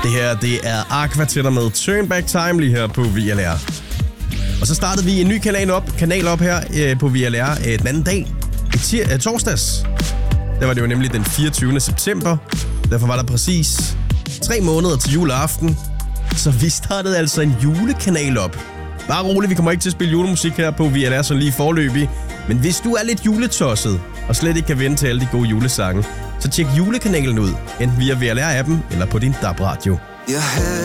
Det her, det er Aqua med Turn Back Time lige her på VLR. Og så startede vi en ny kanal op her på VLR den anden dag. Torsdags. Der var det jo nemlig den 24. september. Derfor var der præcis 3 måneder til juleaften. Så vi startede altså en julekanal op. Bare roligt, vi kommer ikke til at spille julemusik her på VLR sådan lige forløbig. Men hvis du er lidt juletosset og slet ikke kan vente til alle de gode julesange, så tjek julekanalen ud, enten via VLR-appen eller på din DAB-radio. Jeg havde